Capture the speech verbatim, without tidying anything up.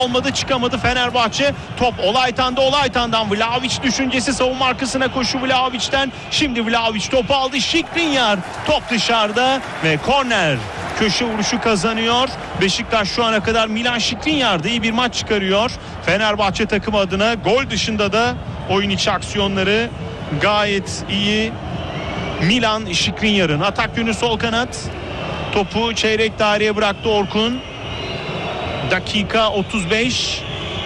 olmadı, çıkamadı Fenerbahçe. Top Olaytan'da, Olaytan'dan Vlahovic düşüncesi, savunma arkasına koşu Vlahovic'ten. Şimdi Vlahovic topu aldı. Skriniar top dışarıda ve korner. Köşe vuruşu kazanıyor. Beşiktaş şu ana kadar Milan Skriniar'da iyi bir maç çıkarıyor. Fenerbahçe takımı adına gol dışında da oyun içi aksiyonları gayet iyi. Milan Skriniar'ın atak yönü sol kanat. Topu çeyrek daireye bıraktı Orkun. Dakika otuz beş.